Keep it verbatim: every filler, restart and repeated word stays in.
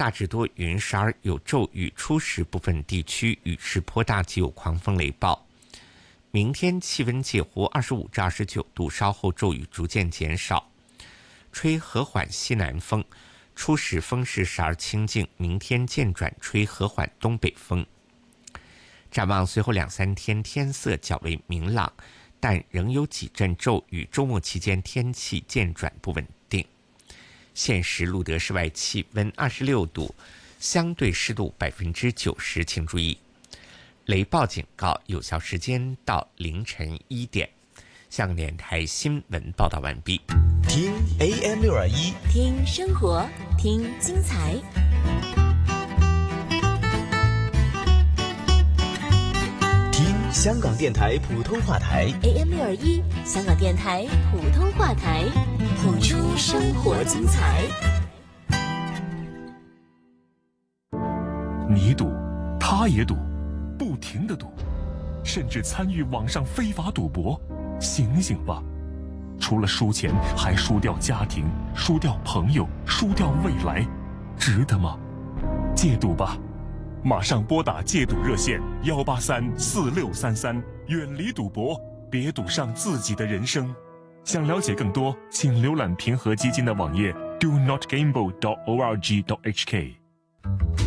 大致多云，时而有骤雨，初时部分地区雨势颇大，及有狂风雷暴。明天气温介乎二十五至二十九度，稍后骤雨逐渐减少，吹和缓西南风，初时风势时而清劲，明天渐转吹和缓东北风。展望随后两三天天色较为明朗，但仍有几阵骤雨，周末期间天气渐转不稳定。现时路德室外气温二十六度，相对湿度百分之九十，请注意，雷暴警告有效时间到凌晨一点。香港电台新闻报道完毕。 听 A M 六二一， 听生活，听精彩。 听香港电台普通话台 A M 六二一，香港电台普通话台，谱出生活精彩。 你赌，他也赌，不停地赌，甚至参与网上非法赌博。醒醒吧！除了输钱，还输掉家庭，输掉朋友，输掉未来，值得吗？戒赌吧！马上拨打戒赌热线幺八三四六三三，远离赌博，别赌上自己的人生。想了解更多，请浏览平和基金的网页 do not gamble dot org dot h k。